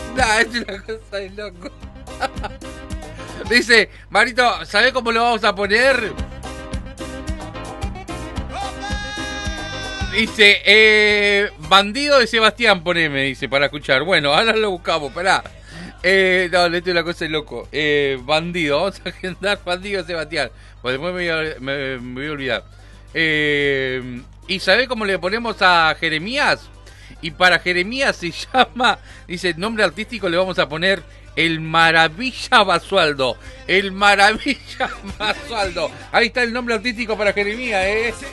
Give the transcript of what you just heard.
Nah, es una cosa de loco. Dice, Marito, ¿sabés cómo lo vamos a poner? Dice, bandido de Sebastián, poneme, dice, para escuchar. Bueno, ahora lo buscamos, esperá. No, le estoy una cosa de loco. Bandido, vamos a agendar bandido de Sebastián. Pues después me voy a olvidar. ¿Y sabés cómo le ponemos a Jeremías? Y para Jeremías se llama, dice, nombre artístico le vamos a poner El Maravilla Basualdo. El Maravilla Basualdo. Ahí está el nombre artístico para Jeremías,